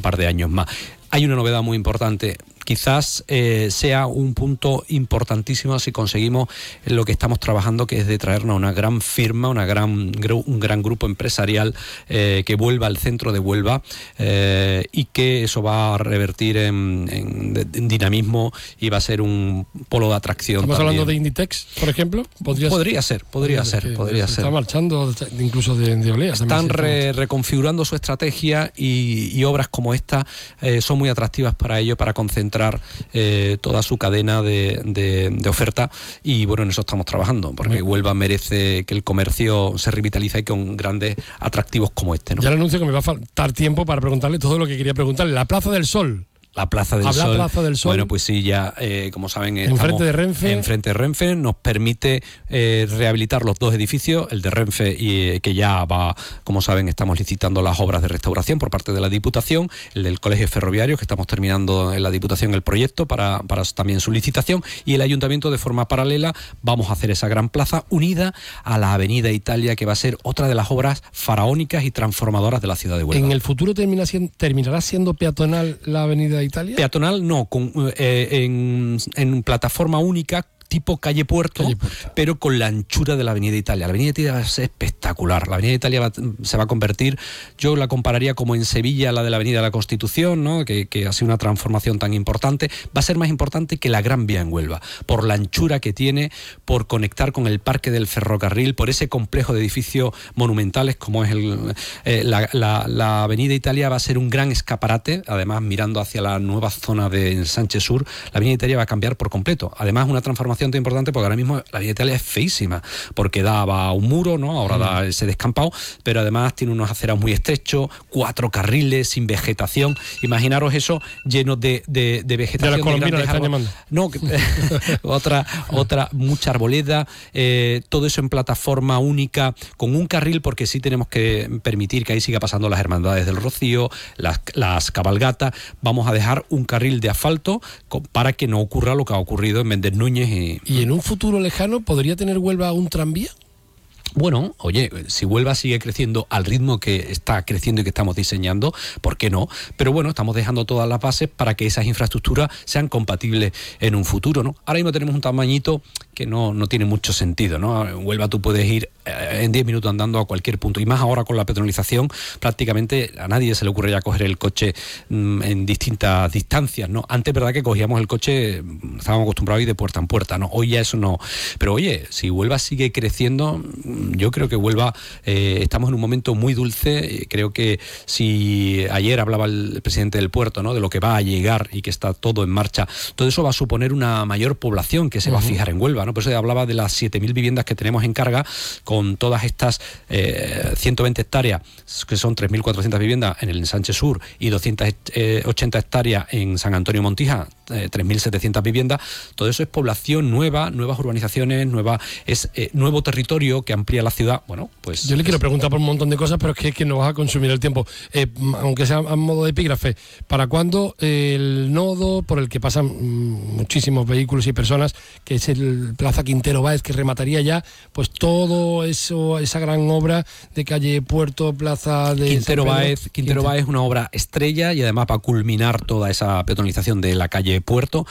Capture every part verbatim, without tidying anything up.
par de años más. Hay una novedad muy importante. Quizás eh, sea un punto importantísimo si conseguimos lo que estamos trabajando, que es de traernos una gran firma, una gran, un gran grupo empresarial eh, que vuelva al centro de Huelva eh, y que eso va a revertir en, en, en dinamismo y va a ser un polo de atracción. ¿Estamos también. hablando de Inditex, por ejemplo? ¿Podría, podría ser, podría ser, ser podría se ser. Está marchando incluso de, de Oleas. Están re, reconfigurando su estrategia y, y obras como esta eh, son muy atractivas para ello, para concentrar Eh, toda su cadena de, de, de oferta, y bueno, en eso estamos trabajando, porque bueno, Huelva merece que el comercio se revitalice y con grandes atractivos como este, ¿no? Ya le anuncio que me va a faltar tiempo para preguntarle todo lo que quería preguntarle. La Plaza del Sol. La Plaza del, Habla Sol. Plaza del Sol. Bueno, pues sí, ya, eh, como saben, estamos enfrente de Renfe. Enfrente de Renfe nos permite eh, rehabilitar los dos edificios, el de Renfe, y eh, que ya va, como saben, estamos licitando las obras de restauración por parte de la Diputación, el del Colegio Ferroviario, que estamos terminando en la Diputación el proyecto para, para también su licitación, y el Ayuntamiento, de forma paralela, vamos a hacer esa gran plaza unida a la Avenida Italia, que va a ser otra de las obras faraónicas y transformadoras de la ciudad de Huelva. ¿En el futuro termina siendo, terminará siendo peatonal la Avenida Italia? Peatonal no, con, eh, en, en plataforma única, tipo calle Puerto, calle Puerto, pero con la anchura de la Avenida Italia. La Avenida Italia va a ser espectacular. La Avenida Italia va, se va a convertir, yo la compararía como en Sevilla la de la Avenida de la Constitución, ¿no? que, que ha sido una transformación tan importante. Va a ser más importante que la Gran Vía en Huelva, por la anchura que tiene, por conectar con el Parque del Ferrocarril, por ese complejo de edificios monumentales como es el, eh, la, la, la Avenida Italia. Va a ser un gran escaparate, además mirando hacia la nueva zona de Sánchez Sur. La Avenida Italia va a cambiar por completo. Además, una transformación tan importante porque ahora mismo la Avenida Italia es feísima, porque daba un muro, ¿no? Ahora da ese descampado, pero además tiene unos aceras muy estrechos, cuatro carriles, sin vegetación. Imaginaros eso lleno de, de, de vegetación. De las colombinas le están llamando. No, otra, otra, mucha arboleda, eh, todo eso en plataforma única, con un carril, porque sí tenemos que permitir que ahí siga pasando las Hermandades del Rocío, las, las cabalgatas. Vamos a dejar un carril de asfalto para que no ocurra lo que ha ocurrido en Méndez Núñez. Y, ¿Y en un futuro lejano podría tener Huelva un tranvía? Bueno, oye, si Huelva sigue creciendo al ritmo que está creciendo y que estamos diseñando, ¿por qué no? Pero bueno, estamos dejando todas las bases para que esas infraestructuras sean compatibles en un futuro, ¿no? Ahora mismo tenemos un tamañito que no, no tiene mucho sentido, ¿no? En Huelva tú puedes ir eh, en diez minutos andando a cualquier punto, y más ahora con la peatonalización, prácticamente a nadie se le ocurre ya coger el coche mmm, en distintas distancias, ¿no? Antes, verdad que cogíamos el coche, estábamos acostumbrados a ir de puerta en puerta, ¿no? Hoy ya eso no. Pero oye, si Huelva sigue creciendo, yo creo que Huelva, eh, estamos en un momento muy dulce. Creo que si ayer hablaba el presidente del puerto, ¿no?, de lo que va a llegar y que está todo en marcha, todo eso va a suponer una mayor población que se va uh-huh. a fijar en Huelva, ¿no? Por eso hablaba de las siete mil viviendas que tenemos en carga, con todas estas eh, ciento veinte hectáreas, que son tres mil cuatrocientas viviendas en el Sánchez Sur, y doscientas ochenta hectáreas en San Antonio Montija, eh, tres mil setecientas viviendas. Todo eso es población nueva, nuevas urbanizaciones, nueva, es eh, nuevo territorio que amplía la ciudad. Bueno, pues yo le quiero es... preguntar por un montón de cosas, pero es que, es que nos va a consumir el tiempo. Eh, aunque sea a modo de epígrafe, ¿para cuándo el nodo por el que pasan mmm, muchísimos vehículos y personas, que es el Plaza Quintero Báez, que remataría ya pues todo eso, esa gran obra de calle Puerto, Plaza de Quintero Báez? Quintero Báez es una obra estrella, y además va a culminar toda esa peatonalización de la calle Puerto,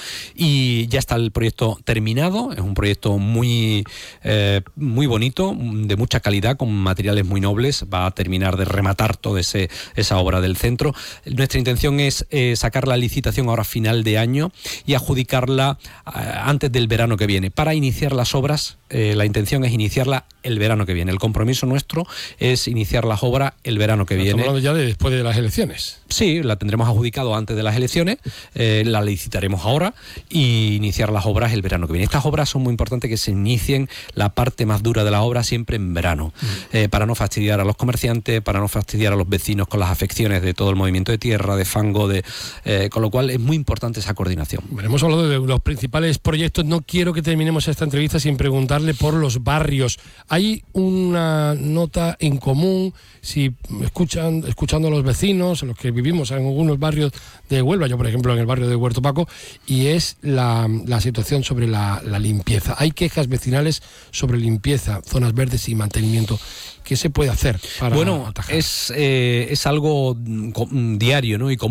y ya está el proyecto terminado. Es un proyecto muy eh, muy bonito, de mucha calidad, con materiales muy nobles. Va a terminar de rematar toda ese, esa obra del centro. Nuestra intención es eh, sacar la licitación ahora a final de año y adjudicarla eh, antes del verano que viene. Para iniciar las obras, eh, la intención es iniciarla el verano que viene. El compromiso nuestro es iniciar las obras el verano que viene. Estamos hablando ya de después de las elecciones. Sí, la tendremos adjudicado antes de las elecciones, eh, la licitaremos ahora y iniciar las obras el verano que viene. Estas obras son muy importantes que se inicien la parte más dura de la obra siempre en verano, mm. eh, para no fastidiar a los comerciantes, para no fastidiar a los vecinos con las afecciones de todo el movimiento de tierra, de fango, de eh, con lo cual es muy importante esa coordinación. Bueno, hemos hablado de los principales proyectos. No quiero que terminemos esta entrevista sin preguntarle por los barrios. Hay una nota en común, si escuchan, escuchando a los vecinos, a los que vivimos en algunos barrios de Huelva, yo por ejemplo en el barrio de Huerto Paco, y es la, la situación sobre la, la limpieza. Hay quejas vecinales sobre limpieza, zonas verdes y mantenimiento. ¿Qué se puede hacer para bueno, atajar? es, eh, es algo diario, ¿no?, y común.